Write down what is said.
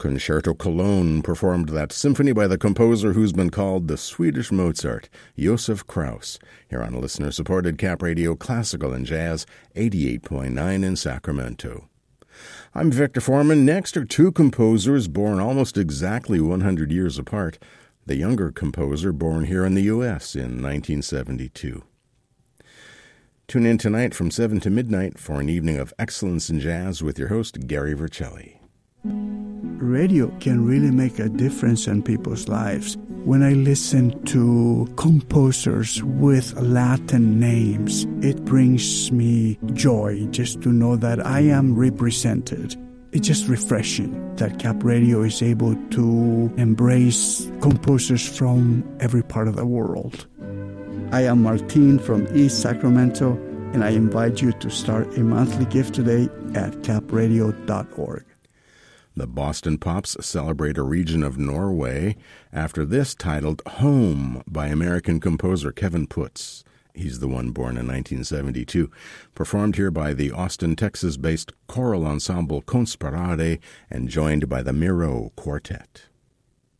Concerto Cologne performed that symphony by the composer who's been called the Swedish Mozart, Josef Krauss, here on listener-supported Cap Radio Classical and Jazz 88.9 in Sacramento. I'm Victor Foreman. Next are two composers born almost exactly 100 years apart. The younger composer born here in the U.S. in 1972. Tune in tonight from 7 to midnight for an evening of excellence in jazz with your host, Gary Vercelli. Radio can really make a difference in people's lives. When I listen to composers with Latin names, it brings me joy just to know that I am represented. It's just refreshing that Cap Radio is able to embrace composers from every part of the world. I am Martin from East Sacramento, and I invite you to start a monthly gift today at capradio.org. The Boston Pops celebrate a region of Norway after this, titled Home by American composer Kevin Putz. He's the one born in 1972. Performed here by the Austin, Texas-based choral ensemble Conspirare and joined by the Miro Quartet.